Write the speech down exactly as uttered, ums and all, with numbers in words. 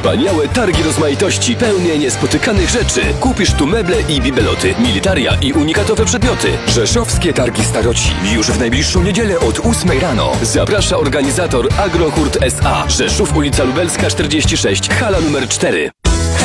Wspaniałe targi rozmaitości, pełne niespotykanych rzeczy. Kupisz tu meble i bibeloty, militaria i unikatowe przedmioty. Rzeszowskie Targi Staroci. Już w najbliższą niedzielę od ósmej rano. Zaprasza organizator Agrohurt S A. Rzeszów, ulica Lubelska czterdzieści sześć, hala numer cztery.